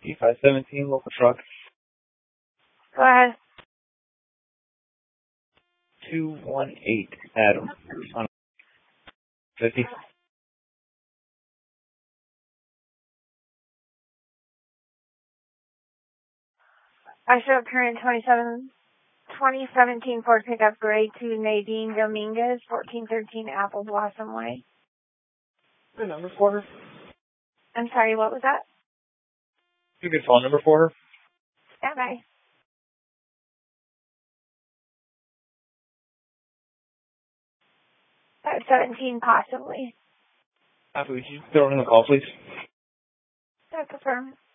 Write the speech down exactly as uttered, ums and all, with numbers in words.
E five seventeen, local truck. Go ahead. two one eight, Adam. On fifty. I show up current twenty-seven, twenty seventeen Ford pickup gray to Nadine Dominguez, fourteen thirteen Apple Blossom Way. Good number for her. I'm sorry, what was that? You good phone number for her? Yeah, bye. five seventeen possibly. Would you throw in the call, please? Yeah, confirm.